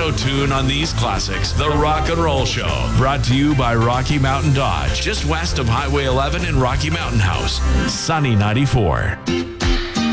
auto tune on these classics. The Rock and Roll Show, brought to you by Rocky Mountain Dodge, just west of Highway 11 in Rocky Mountain House. Sunny 94.